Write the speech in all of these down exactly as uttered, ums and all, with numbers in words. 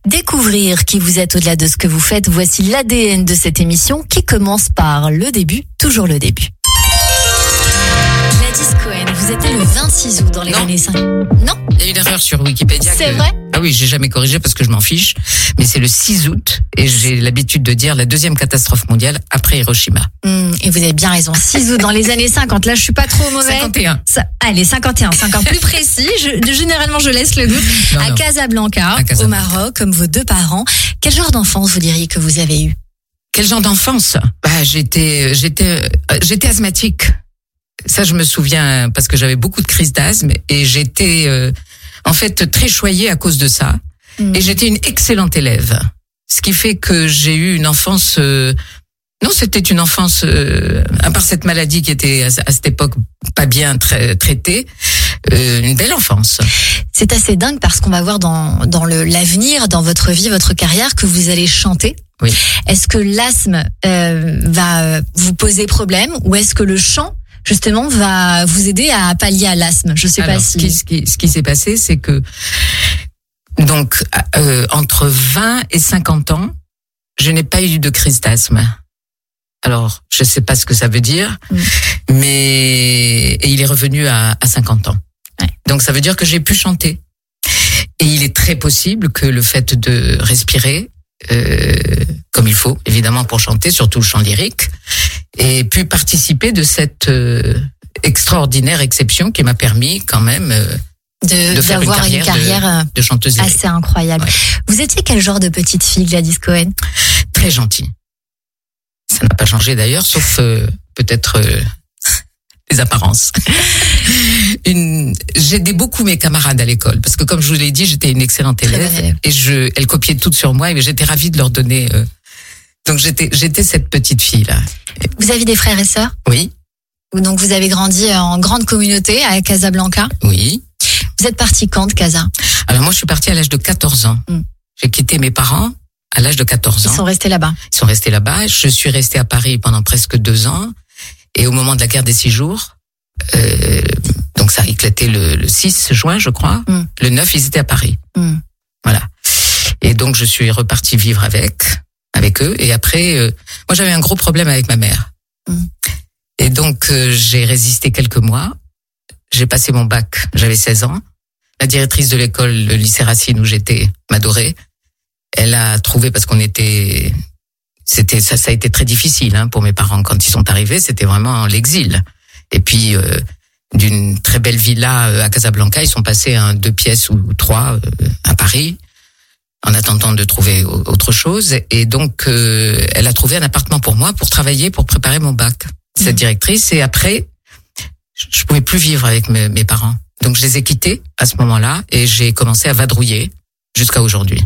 Découvrir qui vous êtes au-delà de ce que vous faites, voici l'A D N de cette émission qui commence par le début, toujours le début. Gladys Cohen, vous étiez le vingt-six août dans les non. années cinquante. Non, il y a une erreur sur Wikipédia. c'est que... vrai. Ah oui, j'ai jamais corrigé parce que je m'en fiche. Mais c'est le six août et j'ai l'habitude de dire la deuxième catastrophe mondiale après Hiroshima. Mmh, et vous avez bien raison. six août dans les années cinquante. Là, je suis pas trop mauvais. cinquante et un. Ça, allez, cinquante et un. C'est encore plus précis. Je, généralement, je laisse le doute. Non, à, non. Casablanca, À Casablanca, au Maroc, comme vos deux parents. Quel genre d'enfance vous diriez que vous avez eu? Quel genre d'enfance? Bah, j'étais, j'étais, euh, j'étais asthmatique. Ça, je me souviens parce que j'avais beaucoup de crises d'asthme et j'étais, euh, en fait, très choyée à cause de ça. Mmh. Et j'étais une excellente élève. Ce qui fait que j'ai eu une enfance, euh, non, c'était une enfance, euh, à part cette maladie qui était à, à cette époque pas bien tra- traitée, euh, une belle enfance. C'est assez dingue parce qu'on va voir dans, dans le, l'avenir, dans votre vie, votre carrière, que vous allez chanter. Oui. Est-ce que l'asthme euh, va vous poser problème ou est-ce que le chant justement va vous aider à pallier à l'asthme? Je sais Alors, pas si. Ce qui, ce qui, ce qui s'est passé, c'est que donc euh, entre vingt et cinquante ans, je n'ai pas eu de crise d'asthme. Alors, je sais pas ce que ça veut dire, mmh. mais et il est revenu à, à cinquante ans. Ouais. Donc ça veut dire que j'ai pu chanter. Et il est très possible que le fait de respirer euh, comme il faut, évidemment pour chanter, surtout le chant lyrique, ait pu participer de cette euh, extraordinaire exception qui m'a permis quand même euh, de, de faire d'avoir une carrière, une carrière de, de chanteuse lyrique. Assez incroyable. Ouais. Vous étiez quel genre de petite fille, Gladys Cohen? Très gentille. Ça n'a pas changé d'ailleurs, sauf euh, peut-être euh, les apparences. Une, j'aidais beaucoup mes camarades à l'école parce que, comme je vous l'ai dit, j'étais une excellente élève, élève. et je, elles copiaient toutes sur moi et j'étais ravie de leur donner. Euh, donc j'étais, j'étais cette petite fille là. Vous avez des frères et sœurs? Oui. Donc vous avez grandi en grande communauté à Casablanca? Oui. Vous êtes partie quand de Casa? Alors moi, je suis partie à l'âge de quatorze ans. Mm. J'ai quitté mes parents à l'âge de quatorze ans. Ils sont restés là-bas. Ils sont restés là-bas. Je suis restée à Paris pendant presque deux ans. Et au moment de la guerre des six jours, euh, donc ça a éclaté le, le six juin, je crois. Mm. Le neuf, ils étaient à Paris. Mm. Voilà. Et donc, je suis repartie vivre avec, avec eux. Et après, euh, moi, j'avais un gros problème avec ma mère. Mm. Et donc, euh, j'ai résisté quelques mois. J'ai passé mon bac. J'avais seize ans. La directrice de l'école, le lycée Racine où j'étais, m'adorait. Elle a trouvé, parce qu'on était, c'était ça, ça a été très difficile hein, pour mes parents quand ils sont arrivés. C'était vraiment l'exil. Et puis euh, d'une très belle villa euh, à Casablanca, ils sont passés à un deux pièces ou trois euh, à Paris, en attendant de trouver autre chose. Et donc, euh, elle a trouvé un appartement pour moi pour travailler, pour préparer mon bac. Cette mmh. directrice. Et après, je pouvais plus vivre avec mes, mes parents. Donc, je les ai quittés à ce moment-là et j'ai commencé à vadrouiller jusqu'à aujourd'hui.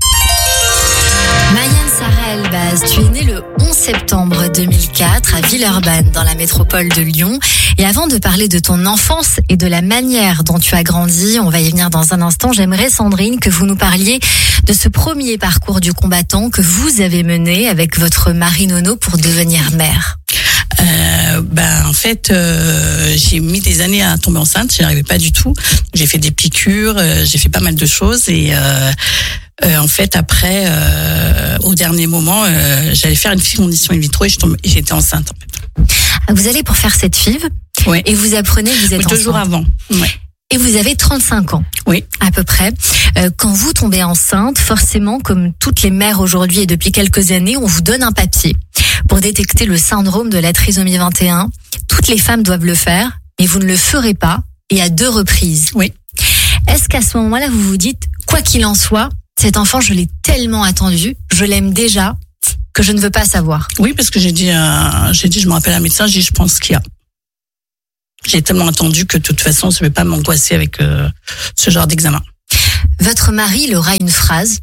Mayenne Sarah Elbaz, tu es née le onze septembre deux mille quatre à Villeurbanne, dans la métropole de Lyon. Et avant de parler de ton enfance et de la manière dont tu as grandi, on va y venir dans un instant, j'aimerais, Sandrine, que vous nous parliez de ce premier parcours du combattant que vous avez mené avec votre mari Nono pour devenir mère. Euh, ben en fait euh, j'ai mis des années à tomber enceinte, j'y arrivais pas du tout. J'ai fait des piqûres, euh, j'ai fait pas mal de choses et euh, euh, en fait après euh, au dernier moment euh, j'allais faire une fécondation in vitro et je tombe, et j'étais enceinte en fait. Vous allez pour faire cette F I V oui. et vous apprenez que vous êtes oui, enceinte. Deux jours avant. Ouais. Et vous avez trente-cinq ans. Oui. À peu près. Euh, quand vous tombez enceinte, forcément, comme toutes les mères aujourd'hui et depuis quelques années, on vous donne un papier pour détecter le syndrome de la trisomie vingt et un. Toutes les femmes doivent le faire, mais vous ne le ferez pas, et à deux reprises. Oui. Est-ce qu'à ce moment-là, vous vous dites, quoi qu'il en soit, cet enfant, je l'ai tellement attendu, je l'aime déjà, que je ne veux pas savoir? Oui, parce que j'ai dit, euh, j'ai dit, je me rappelle à un médecin, j'ai dit, je pense qu'il y a. J'ai tellement attendu que de toute façon, je ne vais pas m'angoisser avec euh, ce genre d'examen. Votre mari, il aura une phrase.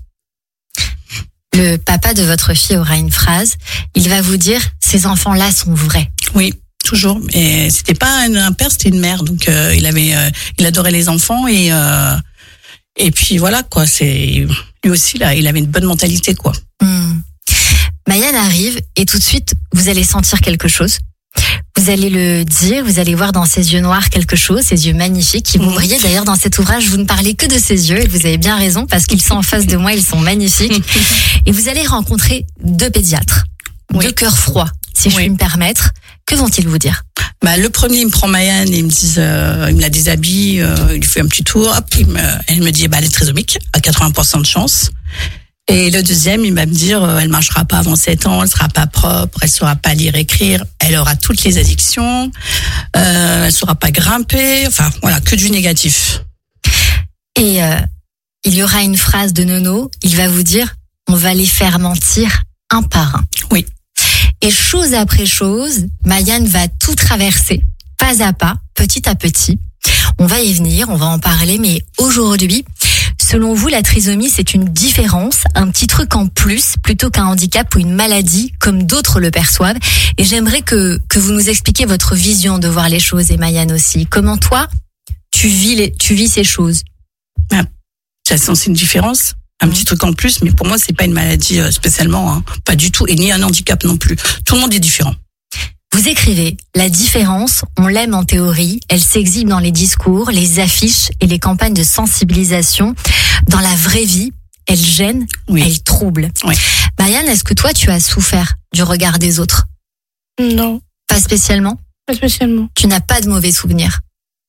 Le papa de votre fille aura une phrase. Il va vous dire, ces enfants-là sont vrais. Oui, toujours. Et c'était pas un père, c'était une mère. Donc euh, il avait, euh, il adorait les enfants et euh, et puis voilà quoi. C'est lui aussi là, il avait une bonne mentalité quoi. Mmh. Mayenne arrive et tout de suite, vous allez sentir quelque chose. Vous Vous allez le dire, vous allez voir dans ses yeux noirs quelque chose, ses yeux magnifiques qui vont briller. D'ailleurs, dans cet ouvrage, vous ne parlez que de ses yeux et vous avez bien raison parce qu'ils sont en face de moi, ils sont magnifiques. Et vous allez rencontrer deux pédiatres, oui. deux cœurs froids, si je oui. puis me permettre. Que vont-ils vous dire? Bah, le premier, il me prend Mayan et il me dit, euh, il me la déshabille, euh, il lui fait un petit tour, hop, il me, elle me dit, bah, elle est trisomique, à quatre-vingts pour cent de chance. Et le deuxième, il va me dire, euh, elle marchera pas avant sept ans, elle sera pas propre, elle saura pas lire, écrire, elle aura toutes les addictions, euh, elle saura pas grimper, enfin, voilà, que du négatif. Et, euh, il y aura une phrase de Nono, il va vous dire, on va les faire mentir un par un. Oui. Et chose après chose, Mayan va tout traverser, pas à pas, petit à petit. On va y venir, on va en parler, mais aujourd'hui, selon vous, la trisomie, c'est une différence, un petit truc en plus, plutôt qu'un handicap ou une maladie, comme d'autres le perçoivent. Et j'aimerais que, que vous nous expliquiez votre vision de voir les choses, et Mayan aussi. Comment toi, tu vis les, tu vis ces choses? Ah, ça, c'est une différence. Un mmh. petit truc en plus, mais pour moi, c'est pas une maladie spécialement, hein. Pas du tout, et ni un handicap non plus. Tout le monde est différent. Vous écrivez, la différence, on l'aime en théorie, elle s'exhibe dans les discours, les affiches et les campagnes de sensibilisation. Dans la vraie vie, elle gêne, oui. elle trouble. Oui. Mayan, est-ce que toi, tu as souffert du regard des autres? Non. Pas spécialement? Pas spécialement. Tu n'as pas de mauvais souvenirs?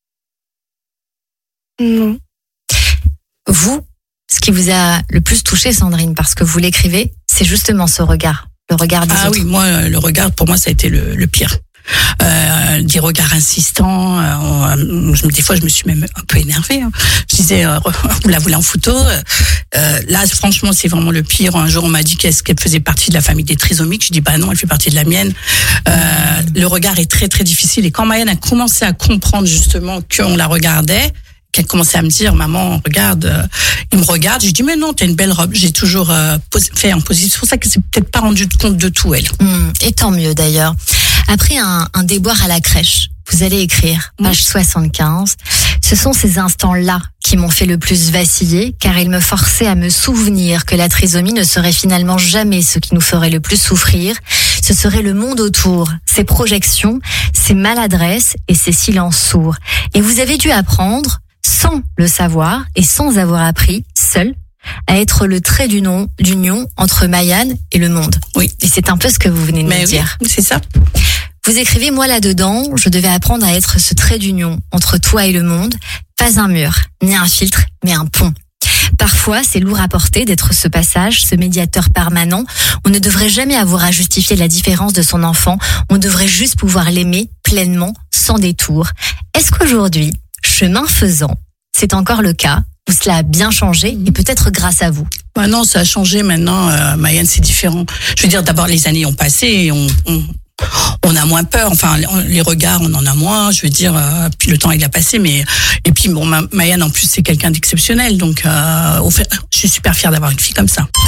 Non. Vous, ce qui vous a le plus touché, Sandrine, parce que vous l'écrivez, c'est justement ce regard. Le regard des ah autres. Ah oui, moi, le regard, pour moi, ça a été le, le pire. Euh, des regards insistants. Euh, je, des fois, je me suis même un peu énervée. Hein. Je disais, euh, vous la voulez en photo. Euh, là, franchement, c'est vraiment le pire. Un jour, on m'a dit qu'est-ce qu'elle faisait partie de la famille des trisomiques. Je dis, bah non, elle fait partie de la mienne. Euh, mmh. Le regard est très, très difficile. Et quand Mayan a commencé à comprendre justement qu'on la regardait, qu'elle commençait à me dire, maman, regarde, euh, il me regarde. Je dis, mais non, t'as une belle robe. J'ai toujours euh, fait en position. C'est pour ça qu'elle s'est peut-être pas rendue compte de tout, elle. Mmh, et tant mieux, d'ailleurs. Après un, un déboire à la crèche, vous allez écrire, page soixante-quinze, ce sont ces instants-là qui m'ont fait le plus vaciller, car ils me forçaient à me souvenir que la trisomie ne serait finalement jamais ce qui nous ferait le plus souffrir. Ce serait le monde autour, ses projections, ses maladresses et ses silences sourds. Et vous avez dû apprendre, sans le savoir et sans avoir appris, seul, à être le trait d'union, d'union entre Mayan et le monde. Oui. Et c'est un peu ce que vous venez de Mais nous oui, dire. C'est ça. Vous écrivez, moi là-dedans, je devais apprendre à être ce trait d'union entre toi et le monde, pas un mur, ni un filtre, mais un pont. Parfois, c'est lourd à porter d'être ce passage, ce médiateur permanent. On ne devrait jamais avoir à justifier la différence de son enfant. On devrait juste pouvoir l'aimer pleinement, sans détour. Est-ce qu'aujourd'hui, chemin faisant, c'est encore le cas, où cela a bien changé et peut-être grâce à vous? Bah non, ça a changé maintenant. Euh, Mayan, c'est différent. Je veux dire, d'abord, les années ont passé et on... on... on a moins peur, enfin les regards on en a moins, je veux dire, euh, puis le temps il a passé, mais et puis bon, Mayan en plus c'est quelqu'un d'exceptionnel, donc euh, au fait, je suis super fière d'avoir une fille comme ça.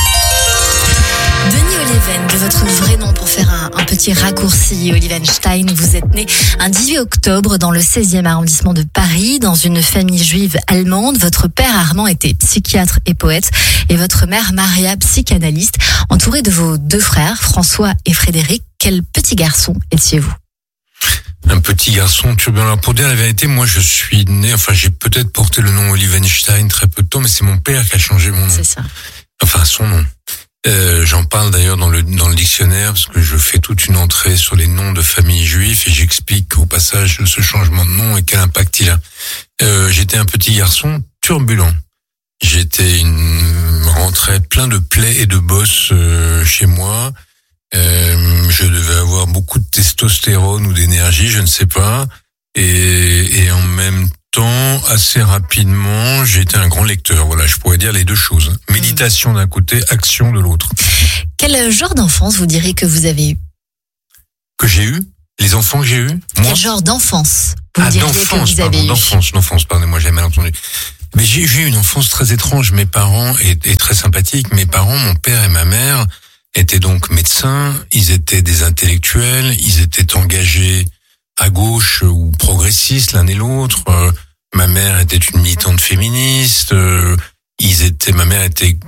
Denis Oliven, de votre vrai nom pour faire un, un petit raccourci, Olivenstein, vous êtes né un dix-huit octobre dans le seizième arrondissement de Paris, dans une famille juive allemande. Votre père Armand était psychiatre et poète et votre mère Maria, psychanalyste. Entouré de vos deux frères, François et Frédéric, quel petit garçon étiez-vous? Un petit garçon turbulent. Alors pour dire la vérité, moi je suis né, enfin j'ai peut-être porté le nom Olivenstein très peu de temps, mais c'est mon père qui a changé mon nom. C'est ça. Enfin son nom. Euh, j'en parle d'ailleurs dans le dans le dictionnaire parce que je fais toute une entrée sur les noms de familles juives et j'explique au passage ce changement de nom et quel impact il a. Euh, j'étais un petit garçon turbulent. J'étais une rentrée plein de plaies et de bosses euh, chez moi. Euh, je devais avoir beaucoup de testostérone ou d'énergie, je ne sais pas. Et, et en même temps, assez rapidement, j'étais un grand lecteur. Voilà, je pourrais dire les deux choses. Méditation d'un côté, action de l'autre. Quel genre d'enfance vous direz que vous avez eu? Que j'ai eu? Les enfants que j'ai eus? Moi? Quel genre d'enfance vous ah, diriez d'enfance, que vous pardon, avez eu? d'enfance, d'enfance, pardonnez-moi, j'ai mal entendu. Mais j'ai, j'ai eu une enfance très étrange. Mes parents étaient très sympathiques. Mes parents, mon père et ma mère, étaient donc médecins. Ils étaient des intellectuels. Ils étaient engagés à gauche ou progressistes l'un et l'autre. Euh, ma mère était une militante féministe. Euh, ils étaient, ma mère était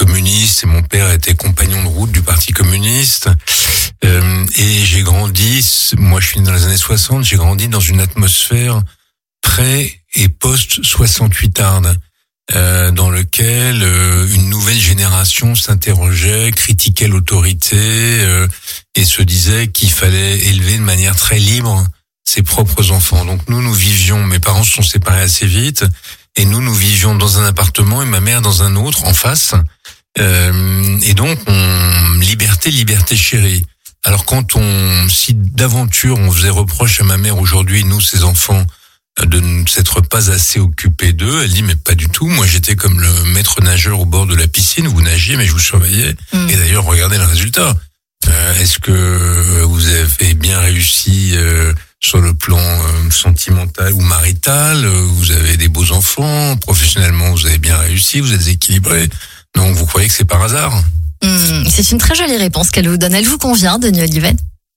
communiste et mon père était compagnon de route du Parti communiste. Euh, et j'ai grandi, moi je suis né dans les années soixante, j'ai grandi dans une atmosphère pré- et post-soixante-huitarde, euh, dans lequel euh, une nouvelle génération s'interrogeait, critiquait l'autorité euh, et se disait qu'il fallait élever de manière très libre ses propres enfants. Donc nous, nous vivions, mes parents se sont séparés assez vite, et nous, nous vivions dans un appartement et ma mère dans un autre, en face. Euh, et donc, on, liberté, liberté chérie. Alors quand on, si d'aventure on faisait reproche à ma mère aujourd'hui, nous, ses enfants, de ne s'être pas assez occupés d'eux, elle dit mais pas du tout. Moi, j'étais comme le maître nageur au bord de la piscine. Vous nagiez, mais je vous surveillais. Mmh. Et d'ailleurs, regardez le résultat. Euh, est-ce que vous avez bien réussi euh, sur le plan euh, sentimental ou marital? Vous avez des beaux enfants. Professionnellement, vous avez bien réussi. Vous êtes équilibré. Donc, vous croyez que c'est par hasard? Mmh, c'est une très jolie réponse qu'elle vous donne. Elle vous convient, Denis Oliven?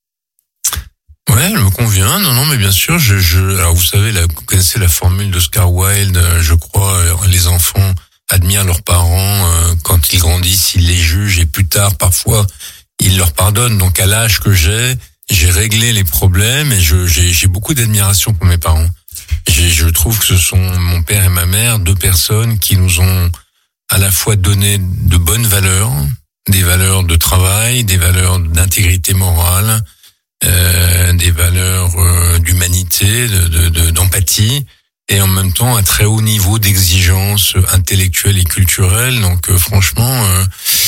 Ouais, elle me convient. Non, non, mais bien sûr, je, je, alors vous savez, là, vous connaissez la formule d'Oscar Wilde, je crois, les enfants admirent leurs parents euh, quand ils grandissent, ils les jugent et plus tard, parfois, ils leur pardonnent. Donc, à l'âge que j'ai, j'ai réglé les problèmes et je, j'ai, j'ai beaucoup d'admiration pour mes parents. J'ai, je trouve que ce sont mon père et ma mère, deux personnes qui nous ont à la fois donné de bonnes valeurs, des valeurs de travail, des valeurs d'intégrité morale, Euh, des valeurs euh, d'humanité, de, de, de, d'empathie, et en même temps un très haut niveau d'exigence intellectuelle et culturelle. Donc euh, franchement, euh,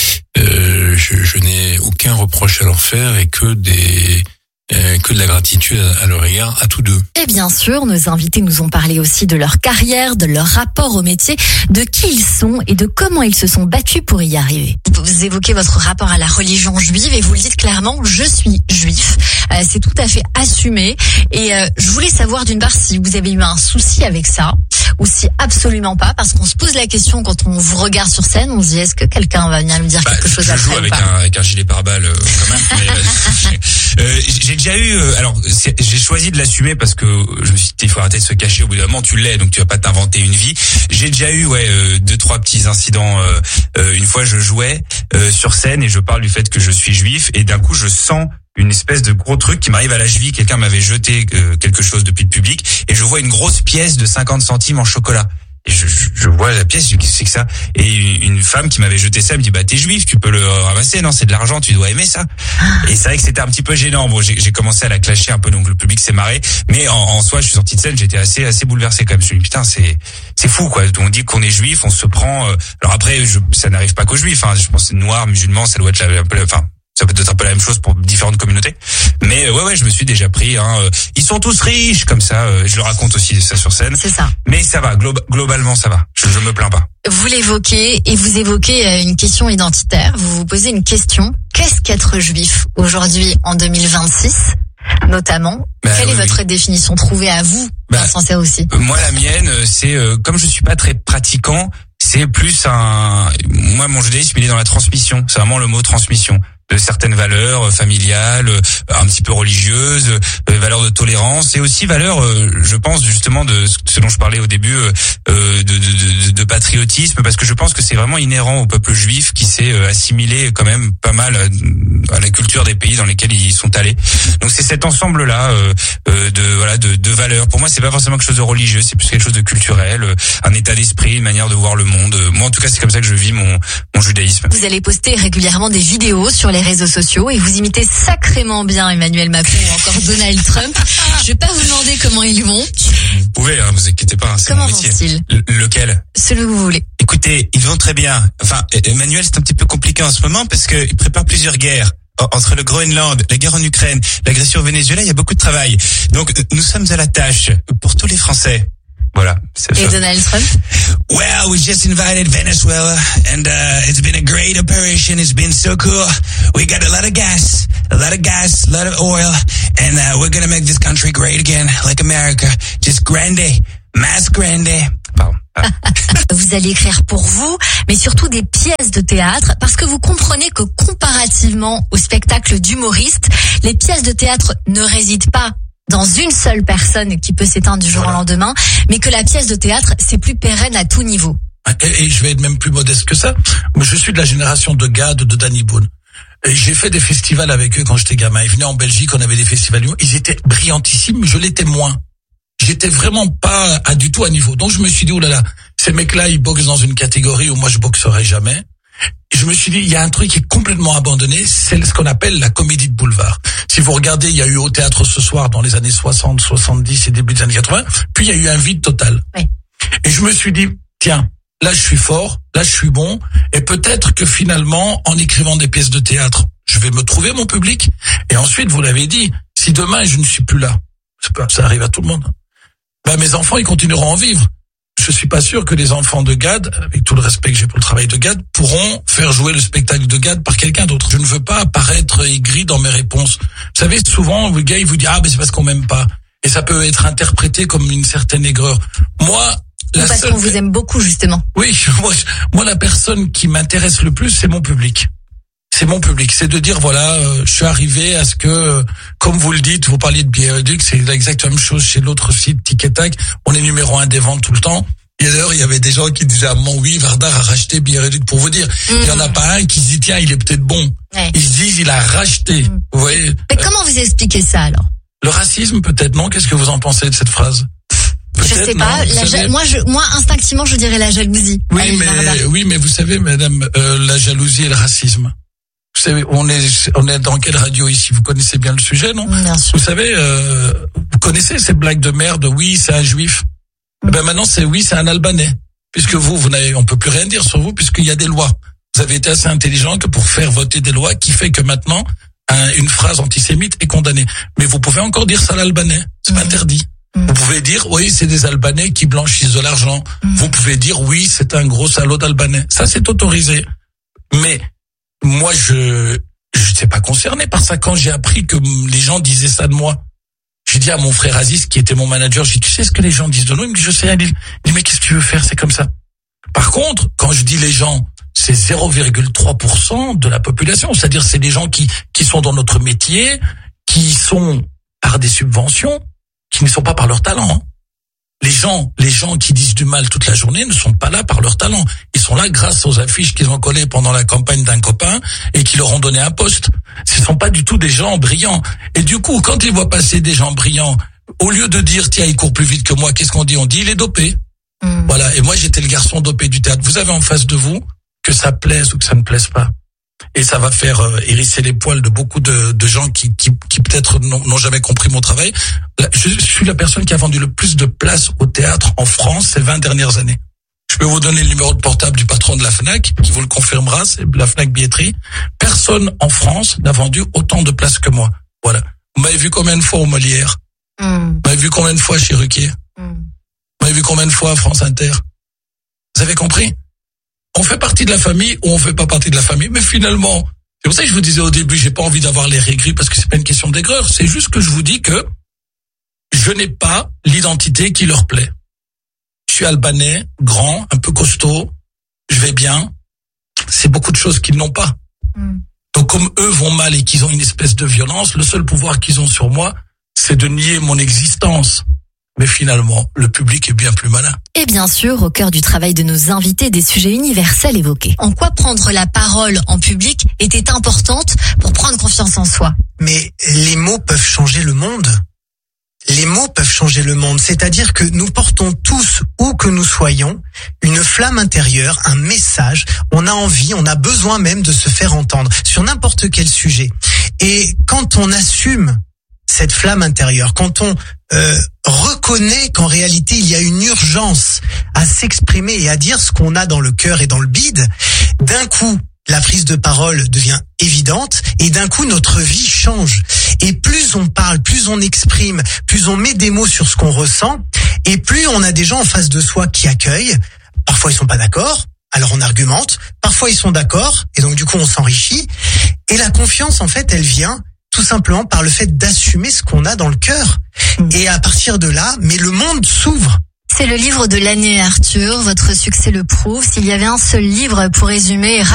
euh, je, je n'ai aucun reproche à leur faire et que des euh, que de la gratitude à, à leur égard, à tous deux. Et bien sûr, nos invités nous ont parlé aussi de leur carrière, de leur rapport au métier, de qui ils sont et de comment ils se sont battus pour y arriver. Vous évoquez votre rapport à la religion juive et vous le dites clairement, je suis juif. Euh, c'est tout à fait assumé. Et euh, je voulais savoir d'une part si vous avez eu un souci avec ça ou si absolument pas, parce qu'on se pose la question quand on vous regarde sur scène, on se dit est-ce que quelqu'un va venir me dire bah, quelque chose je après joue avec ou pas. un, avec un gilet pare-balles euh, quand même. Mais, euh, euh, j'ai déjà eu, euh, alors j'ai choisi de l'assumer parce que je me suis dit il faut arrêter de se cacher. Au bout d'un moment tu l'es, donc tu vas pas t'inventer une vie. J'ai déjà eu ouais euh, deux trois petits incidents. Euh, euh, une fois je jouais euh, sur scène et je parle du fait que je suis juif et d'un coup je sens une espèce de gros truc qui m'arrive à la cheville. Quelqu'un m'avait jeté euh, quelque chose depuis le public et je vois une grosse pièce de cinquante centimes en chocolat. Et je, je, je vois la pièce, je dis qu'est-ce que c'est que ça? Et une, une femme qui m'avait jeté ça me dit bah t'es juif, tu peux le ramasser, non c'est de l'argent, tu dois aimer ça. Et c'est vrai que c'était un petit peu gênant. Bon, j'ai, j'ai commencé à la clasher un peu, donc le public s'est marré. Mais en, en soi, je suis sorti de scène, j'étais assez assez bouleversé quand même. Je me suis dit putain c'est c'est fou quoi. On dit qu'on est juif, on se prend. Euh... Alors après, je, ça n'arrive pas qu'aux juifs. Hein. Je pense que noir, musulman, ça doit être la, un peu, enfin. Ça peut être un peu la même chose pour différentes communautés. Mais ouais, ouais, je me suis déjà pris. Hein, euh, ils sont tous riches, comme ça. Euh, je le raconte aussi ça sur scène. C'est ça. Mais ça va, glo- globalement, ça va. Je, je me plains pas. Vous l'évoquez et vous évoquez une question identitaire. Vous vous posez une question. Qu'est-ce qu'être juif aujourd'hui en deux mille vingt-six, notamment? Bah, Quelle oui, est votre oui. définition trouvée à vous, bah, dans ce sens aussi? euh, Moi, la mienne, c'est euh, comme je suis pas très pratiquant, c'est plus un. Moi, mon judaïsme, il est dans la transmission. C'est vraiment le mot transmission. De certaines valeurs familiales, un petit peu religieuses, valeurs de tolérance et aussi valeurs, je pense justement de ce dont je parlais au début, de, de, de, de patriotisme, parce que je pense que c'est vraiment inhérent au peuple juif qui s'est assimilé quand même pas mal à la culture des pays dans lesquels ils sont allés. Donc c'est cet ensemble-là de voilà de, de valeurs. Pour moi, c'est pas forcément quelque chose de religieux, c'est plus quelque chose de culturel, un état d'esprit, une manière de voir le monde. Moi, en tout cas, c'est comme ça que je vis mon mon judaïsme. Vous allez poster régulièrement des vidéos sur les réseaux sociaux et vous imitez sacrément bien Emmanuel Macron ou encore Donald Trump. Je vais pas vous demander comment ils vont. Vous pouvez, hein, vous inquiétez pas, hein, c'est comment mon métier. vont-ils? Le, lequel? Celui que vous voulez. Écoutez, ils vont très bien. Enfin, Emmanuel, c'est un petit peu compliqué en ce moment parce qu'il prépare plusieurs guerres. Entre le Groenland, la guerre en Ukraine, l'agression au Venezuela, il y a beaucoup de travail. Donc, nous sommes à la tâche pour tous les Français. Voilà. Et ça. Donald Trump? Well, we just invited Venezuela, and uh, it's been a great operation. It's been so cool. We got a lot of gas, a lot of gas, a lot of oil, and uh, we're gonna make this country great again, like America. Just grande, mass grande. Pardon. Ah. Vous allez écrire pour vous, mais surtout des pièces de théâtre, parce que vous comprenez que comparativement au spectacle d'humoriste, les pièces de théâtre ne résident pas dans une seule personne qui peut s'éteindre du jour voilà. au lendemain, mais que la pièce de théâtre, c'est plus pérenne à tout niveau. Et, et je vais être même plus modeste que ça. Mais je suis de la génération de Gad, de Danny Boone. Et j'ai fait des festivals avec eux quand j'étais gamin. Ils venaient en Belgique, on avait des festivals. Ils étaient brillantissimes, mais je l'étais moins. J'étais vraiment pas à du tout à niveau. Donc je me suis dit, oh là là, ces mecs-là, ils boxent dans une catégorie où moi je boxerai jamais. Et je me suis dit, il y a un truc qui est complètement abandonné, c'est ce qu'on appelle la comédie de boulevard. Si vous regardez, il y a eu au théâtre ce soir dans les années soixante, soixante-dix et début des années quatre-vingts, puis il y a eu un vide total. Oui. Et je me suis dit, tiens, là je suis fort, là je suis bon, et peut-être que finalement, en écrivant des pièces de théâtre, je vais me trouver mon public. Et ensuite, vous l'avez dit, si demain je ne suis plus là, ça arrive à tout le monde, ben mes enfants, ils continueront à en vivre. Je suis pas sûr que les enfants de Gad, avec tout le respect que j'ai pour le travail de Gad, pourront faire jouer le spectacle de Gad par quelqu'un d'autre. Je ne veux pas apparaître aigri dans mes réponses. Vous savez, souvent, le gars, il vous dit, ah, mais c'est parce qu'on m'aime pas. Et ça peut être interprété comme une certaine aigreur. Moi, la parce seule... qu'on vous aime beaucoup, justement. Oui, moi, moi la personne qui m'intéresse le plus, c'est mon public. C'est mon public, c'est de dire voilà, euh, je suis arrivé à ce que, euh, comme vous le dites, vous parliez de Biéréduc, c'est exactement la même chose chez l'autre site, Tic et Tac, on est numéro un des ventes tout le temps. Et d'ailleurs, il y avait des gens qui disaient, ah, mon oui, Vardar a racheté Biéréduc, pour vous dire. Mmh. Il y en a pas un qui se dit, tiens, il est peut-être bon. Ouais. Ils se disent, il a racheté. Mmh. Vous voyez. Mais comment vous expliquez ça, alors? Le racisme, peut-être, non? Qu'est-ce que vous en pensez de cette phrase? Je sais pas. La ja- moi, je, moi, instinctivement, je dirais la jalousie. Oui, mais, oui, mais vous savez, madame, euh, la jalousie et le racisme. Vous savez, on est, on est dans quelle radio ici? Vous connaissez bien le sujet, non? Bien sûr. Vous savez, euh, vous connaissez ces blagues de merde, oui, c'est un juif. Mm. Ben maintenant, c'est oui, c'est un Albanais. Puisque vous, vous n'avez, on peut plus rien dire sur vous, puisqu'il y a des lois. Vous avez été assez intelligent que pour faire voter des lois qui fait que maintenant, un, une phrase antisémite est condamnée. Mais vous pouvez encore dire ça à l'Albanais. C'est mm. pas interdit. Mm. Vous pouvez dire, oui, c'est des Albanais qui blanchissent de l'argent. Mm. Vous pouvez dire, oui, c'est un gros salaud d'Albanais. Ça, c'est autorisé. Mais, moi, je je n'étais pas concerné par ça. Quand j'ai appris que les gens disaient ça de moi, j'ai dit à mon frère Aziz, qui était mon manager, j'ai dit, tu sais ce que les gens disent de nous? Il me dit, je sais. Il dit, mais qu'est-ce que tu veux faire? C'est comme ça. Par contre, quand je dis les gens, c'est zéro virgule trois pour cent de la population. C'est-à-dire, c'est des gens qui qui sont dans notre métier, qui sont par des subventions, qui ne sont pas par leur talent. Hein. Les gens, les gens qui disent du mal toute la journée ne sont pas là par leur talent. Ils sont là grâce aux affiches qu'ils ont collées pendant la campagne d'un copain et qui leur ont donné un poste. Ce ne sont pas du tout des gens brillants. Et du coup, quand ils voient passer des gens brillants, au lieu de dire, tiens, il court plus vite que moi, qu'est-ce qu'on dit? On dit, il est dopé. Mmh. Voilà. Et moi, j'étais le garçon dopé du théâtre. Vous avez en face de vous que ça plaise ou que ça ne plaise pas. Et ça va faire euh, hérisser les poils de beaucoup de, de gens qui, qui, qui peut-être n'ont, n'ont jamais compris mon travail. Là, je, je suis la personne qui a vendu le plus de places au théâtre en France ces vingt dernières années. Je peux vous donner le numéro de portable du patron de la Fnac, qui vous le confirmera, c'est la Fnac Billetterie. Personne en France n'a vendu autant de places que moi. Voilà. Vous m'avez vu combien de fois au Molière? mm. Vous m'avez vu combien de fois chez Ruquier? mm. Vous m'avez vu combien de fois à France Inter? Vous avez compris? On fait partie de la famille ou on fait pas partie de la famille, mais finalement, c'est pour ça que je vous disais au début, j'ai pas envie d'avoir les aigris parce que c'est pas une question d'aigreur, c'est juste que je vous dis que je n'ai pas l'identité qui leur plaît. Je suis albanais, grand, un peu costaud, je vais bien. C'est beaucoup de choses qu'ils n'ont pas. Mm. Donc comme eux vont mal et qu'ils ont une espèce de violence, le seul pouvoir qu'ils ont sur moi, c'est de nier mon existence. Mais finalement, le public est bien plus malin. Et bien sûr, au cœur du travail de nos invités, des sujets universels évoqués. En quoi prendre la parole en public était importante pour prendre confiance en soi? Mais les mots peuvent changer le monde. Les mots peuvent changer le monde. C'est-à-dire que nous portons tous, où que nous soyons, une flamme intérieure, un message. On a envie, on a besoin même de se faire entendre sur n'importe quel sujet. Et quand on assume cette flamme intérieure, quand on euh, reconnaît qu'en réalité il y a une urgence à s'exprimer et à dire ce qu'on a dans le cœur et dans le bide, d'un coup la prise de parole devient évidente et d'un coup notre vie change. Et plus on parle, plus on exprime, plus on met des mots sur ce qu'on ressent, et plus on a des gens en face de soi qui accueillent. Parfois ils sont pas d'accord, alors on argumente, parfois ils sont d'accord et donc du coup on s'enrichit. Et la confiance en fait elle vient tout simplement par le fait d'assumer ce qu'on a dans le cœur. Mmh. Et à partir de là, mais le monde s'ouvre. C'est le livre de l'année, Arthur. Votre succès le prouve. S'il y avait un seul livre pour résumer